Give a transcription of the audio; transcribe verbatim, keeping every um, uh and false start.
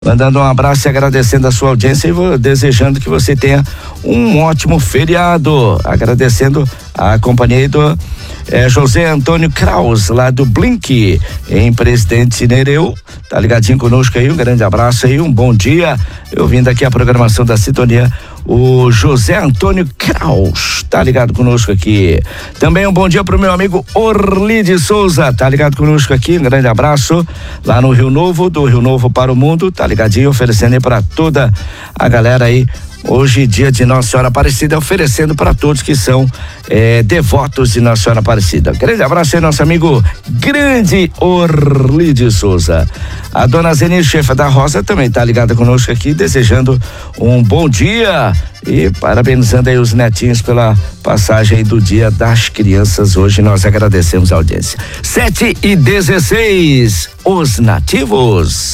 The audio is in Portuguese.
Mandando um abraço e agradecendo a sua audiência e vou desejando que você tenha um ótimo feriado. Agradecendo a companhia do é, José Antônio Kraus, lá do Blink, em Presidente Nereu. Tá ligadinho conosco aí, um grande abraço aí, um bom dia. Eu vindo aqui a programação da Sintonia, o José Antônio Kraus, tá ligado conosco aqui. Também um bom dia pro meu amigo Orli de Souza, tá ligado conosco aqui, um grande abraço lá no Rio Novo, do Rio Novo para o mundo, tá ligadinho, oferecendo aí pra toda a galera aí. Hoje, dia de Nossa Senhora Aparecida, oferecendo para todos que são é, devotos de Nossa Senhora Aparecida. Grande abraço aí, nosso amigo grande Orli de Souza. A dona Zeni, chefa da Rosa, também tá ligada conosco aqui, desejando um bom dia e parabenizando aí os netinhos pela passagem aí do Dia das Crianças. Hoje nós agradecemos a audiência. sete e dezesseis, os nativos.